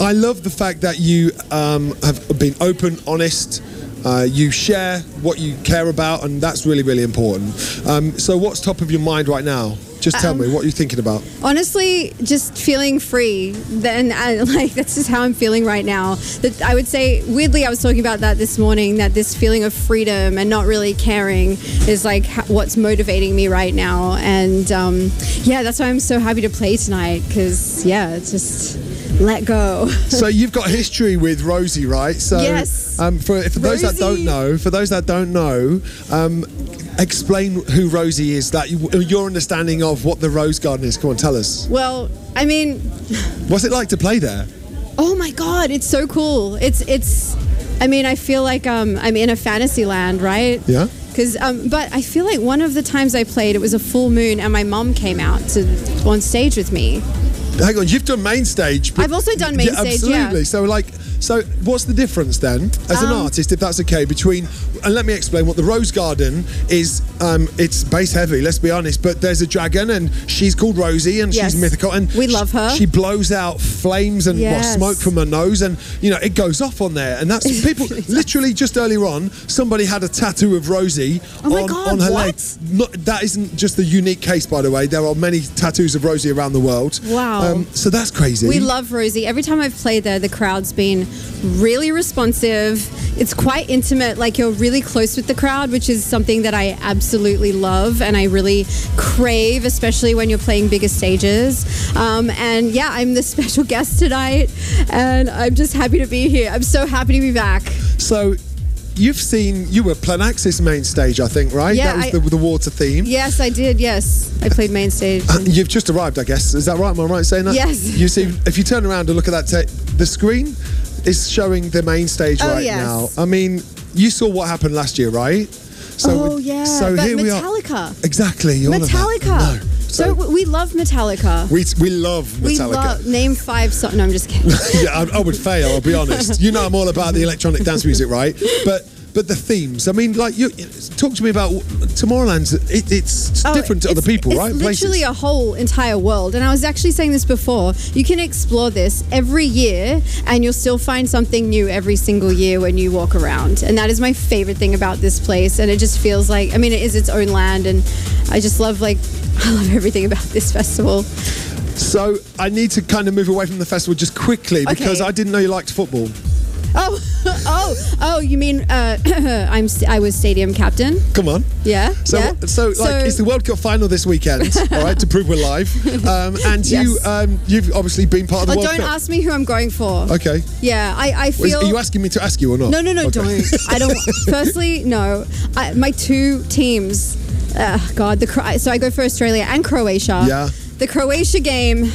I love the fact that you have been open, honest. You share what you care about, and that's really, really important. So what's top of your mind right now? Just tell me, what are you thinking about? Honestly, just feeling free. That's just how I'm feeling right now. That I would say, weirdly, I was talking about that this morning, that this feeling of freedom and not really caring is like what's motivating me right now. And that's why I'm so happy to play tonight, because, it's just let go. So you've got history with Rosie, right? So, yes. For those that don't know, explain who Rosie is, your understanding of what the Rose Garden is. Come on, tell us. Well, I mean, what's it like to play there? Oh my God, it's so cool. It's I mean, I feel like I'm in a fantasy land, right? Yeah. But I feel like one of the times I played, it was a full moon and my mum came out on stage with me. Hang on, you've done main stage. I've also done main stage, absolutely. So what's the difference then, as an artist, if that's okay, between, and let me explain what the Rose Garden is. It's bass heavy, let's be honest, but there's a dragon and she's called Rosie and she's mythical, and we love her. She blows out flames and smoke from her nose, and it goes off on there, and that's people. Literally just earlier on, somebody had a tattoo of Rosie on her leg. That isn't just a unique case, by the way. There are many tattoos of Rosie around the world. Wow. So that's crazy. We love Rosie. Every time I've played there, the crowd's been really responsive. It's quite intimate, like you're really close with the crowd, which is something that I absolutely love and I really crave, especially when you're playing bigger stages. I'm the special guest tonight and I'm just happy to be here. I'm so happy to be back. So you were Planaxis main stage, I think, right? Yeah, that was the water theme. Yes, I did, yes. I played main stage. You've just arrived, I guess. Is that right? Am I right in saying that? Yes. You see, if you turn around and look at that, the screen is showing the main stage now. I mean, you saw what happened last year, right? So So here we are. Metallica. Exactly. Metallica. No. So we love Metallica. We love Metallica. Name 5 songs. No, I'm just kidding. I would fail, I'll be honest. I'm all about the electronic dance music, right? But the themes, I mean, like, talk to me about Tomorrowland. It's different to other people, right? It's literally a whole entire world. And I was actually saying this before. You can explore this every year and you'll still find something new every single year when you walk around. And that is my favorite thing about this place. And it just feels like, I mean, it is its own land. And I just love, I love everything about this festival. So I need to kind of move away from the festival just quickly because I didn't know you liked football. You mean I was stadium captain? Come on. Yeah. So it's the World Cup final this weekend, all right, to prove we're live. And you've obviously been part of the World Cup. Don't ask me who I'm going for. Okay. Yeah, I feel... Are you asking me to ask you or not? No, okay. Don't. I don't... Firstly, no. My two teams... So I go for Australia and Croatia. Yeah. The Croatia game...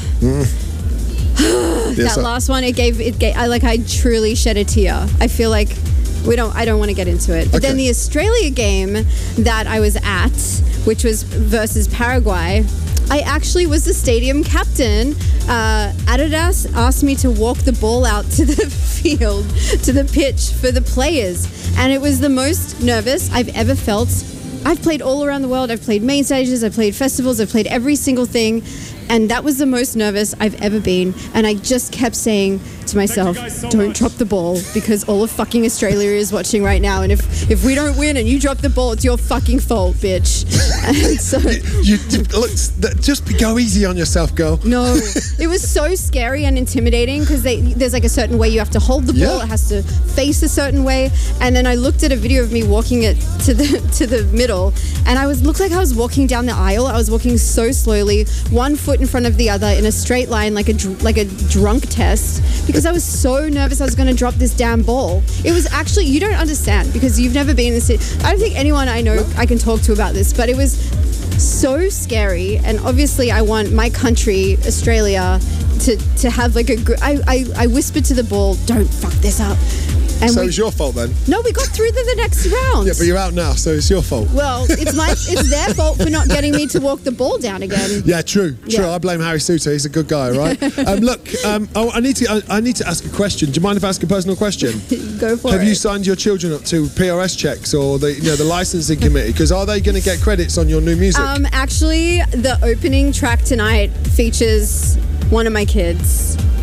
that last one, I truly shed a tear. I feel like I don't want to get into it. But then the Australia game that I was at, which was versus Paraguay, I actually was the stadium captain. Adidas asked me to walk the ball out to the field, to the pitch for the players. And it was the most nervous I've ever felt. I've played all around the world. I've played main stages, I've played festivals, I've played every single thing. And that was the most nervous I've ever been. And I just kept saying to myself, don't drop the ball because all of fucking Australia is watching right now. And if we don't win and you drop the ball, it's your fucking fault, bitch. And so just go easy on yourself, girl. No, it was so scary and intimidating because there's a certain way you have to hold the ball. It has to face a certain way. And then I looked at a video of me walking it to the middle, and looked like I was walking down the aisle. I was walking so slowly, one foot in front of the other in a straight line, like a drunk test, because I was so nervous I was going to drop this damn ball. It was actually, you don't understand because you've never been in this city. I don't think anyone I know I can talk to about this, but it was so scary. And obviously I want my country, Australia, to have a good... I whispered to the ball, don't fuck this up. And so it's your fault then? No, we got through to the next round. Yeah, but you're out now, so it's your fault. Well, it's their fault for not getting me to walk the ball down again. Yeah, true. I blame Harry Suter. He's a good guy, right? Look, I need to ask a question. Do you mind if I ask a personal question? Go for it. Have you signed your children up to PRS checks or the licensing committee? Because are they going to get credits on your new music? Actually, the opening track tonight features one of my kids.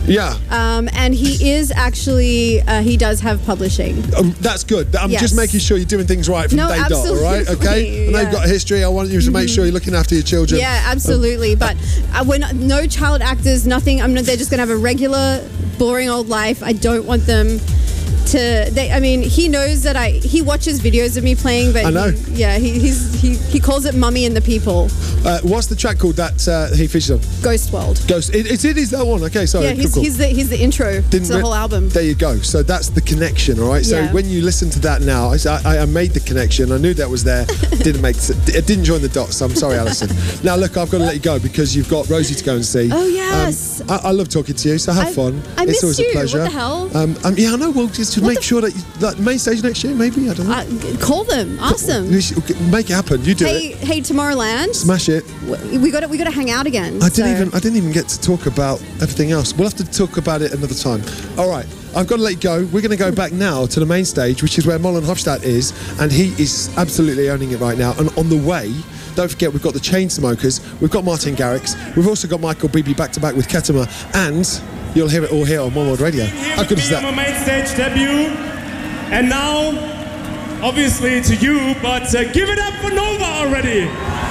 Yeah. And he is actually, he does have publishing. That's good. I'm just making sure you're doing things right from day dot, all right? Okay? I know you've got a history. I want you to make sure you're looking after your children. Yeah, absolutely. But we're not, no child actors, nothing. They're just going to have a regular, boring old life. I don't want them to. He knows that he watches videos of me playing, but I know. He calls it Mummy and the People. What's the track called that he features on? Ghost World. It is that one. Okay, sorry. Yeah, he's the intro to the whole album. There you go. So that's the connection, all right? So when you listen to that now, I made the connection. I knew that was there. Didn't join the dots. I'm sorry, Alison. Now look, I've got to let you go because you've got Rosie to go and see. Oh yes. I love talking to you. So have fun. It's always a pleasure. What the hell? Yeah, I know. Well, just to make sure that main stage next year, maybe. I don't know. Call them. Ask them. Make it happen. You do it. Hey, Tomorrowland. Smash it. We got to hang out again. I didn't even get to talk about everything else. We'll have to talk about it another time. All right. I've got to let you go. We're going to go back now to the main stage, which is where Molen Hofstadt is, and he is absolutely owning it right now. And on the way, don't forget, we've got the Chainsmokers, we've got Martin Garrix, we've also got Michael Bibi back-to-back with Ketama, and you'll hear it all here on One World Radio. How good is that? My main stage debut, and now, obviously to you, but give it up for Nova already.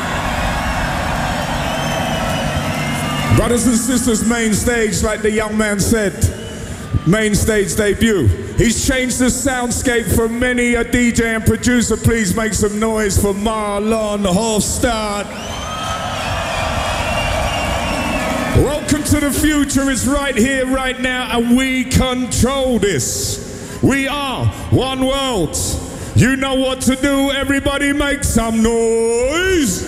Brothers and sisters, main stage, like the young man said, main stage debut. He's changed the soundscape for many a DJ and producer. Please make some noise for Molen Hofstadt. Welcome to the future. It's right here, right now, and we control this. We are one world. You know what to do. Everybody make some noise.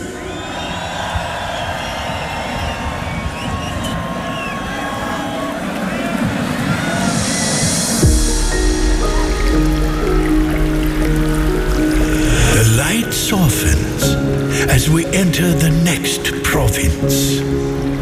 The light softens as we enter the next province.